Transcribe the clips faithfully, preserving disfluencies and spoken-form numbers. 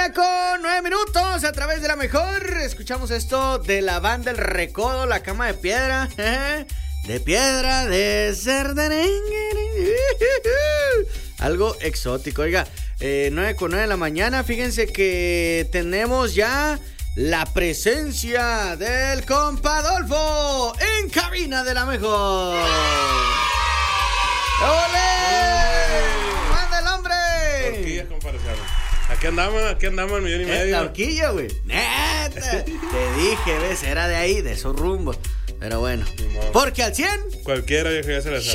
mañana con nueve minutos a través de la mejor. Escuchamos esto de la banda El Recodo, La Cama de Piedra. De piedra, de ser de... Algo exótico. Oiga, eh, nueve con nueve de la mañana. Fíjense que tenemos ya la presencia del compa Adolfo en cabina de la mejor. ¡Ole! ¡Manda el hombre! Horquillas, comparación. Aquí andamos, aquí andamos el millón y medio. La horquilla, güey. Neta. Te dije, ves, era de ahí, de esos rumbos. Pero bueno. Porque al cien. Cualquiera viejo ya se la sabe.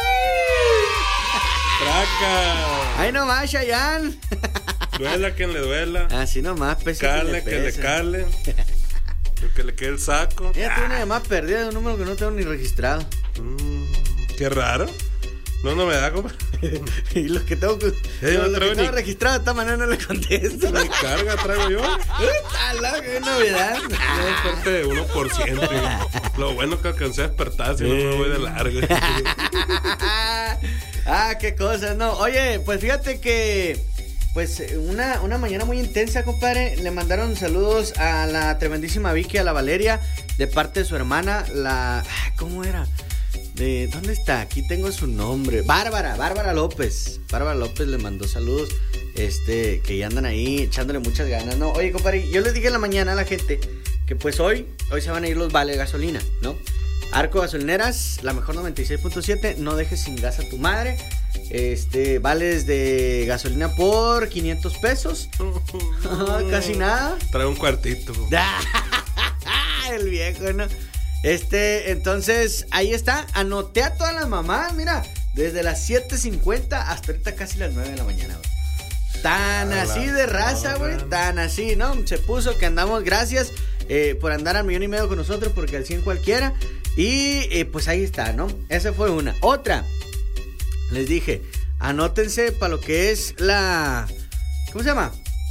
Traca. Ahí nomás, Chayanne. Duela quien le duela. Así nomás, pese Cale que que le le cale. Que le quede el saco. Ella tiene una llamada perdida de un número que no tengo ni registrado. Mm, qué raro. No, no me da, compa. Y los que tengo, que, hey, los no que tengo ni... registrado de esta manera no le contesto. Ni carga traigo yo. Está loco, qué novedad. No, suerte de uno por ciento. Lo bueno que alcancé a despertar, si no me voy de largo. Ah, qué cosas, no. Oye, pues fíjate que pues una, una mañana muy intensa, compadre. Le mandaron saludos a la tremendísima Vicky, a la Valeria, de parte de su hermana, la... ¿Cómo era? De, ¿dónde está? Aquí tengo su nombre. Bárbara, Bárbara López. Bárbara López le mandó saludos. Este, que ya andan ahí echándole muchas ganas, ¿no? Oye, compadre, yo les dije en la mañana a la gente que pues hoy, hoy se van a ir los vales de gasolina, ¿no? Arco Gasolineras, la mejor noventa y seis punto siete, no dejes sin gas a tu madre. Este, vales de gasolina por quinientos pesos. Casi nada. Trae un cuartito. El viejo, ¿no? Este, entonces, ahí está. Anoté a todas las mamás, mira, desde las siete cincuenta hasta ahorita casi las nueve de la mañana, güey. Tan a así de raza, güey. Tan así, ¿no? Se puso que andamos, gracias eh, por andar al millón y medio con nosotros, porque al cien cualquiera. Y eh, pues ahí está, ¿no? Esa fue una. Otra, les dije, anótense para lo que es la... ¿Cómo se llama?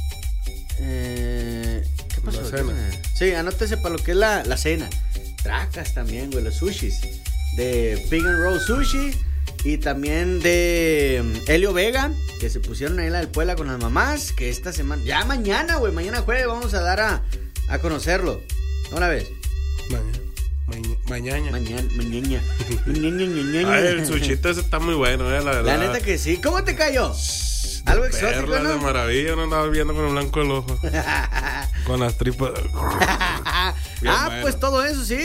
Eh, ¿Qué pasó? La cena. Sí, anótense para lo que es la, la cena. Tracas también, güey, los sushis. De Pig and Roll Sushi. Y también de Helio Vega, que se pusieron ahí en la del Puebla con las mamás. Que esta semana, ya mañana, güey, mañana jueves vamos a dar a, a conocerlo. ¿Una vez? Mañana. Mañana. Mañana, mañana. Mañana. Ay, el sushito ese está muy bueno, eh, la verdad. La neta que sí. ¿Cómo te cayó? De algo exótico, perlas, ¿no? De maravilla, no andaba viendo con el blanco del ojo. Con las tripas. Ah, Bien pues bueno. todo eso, sí.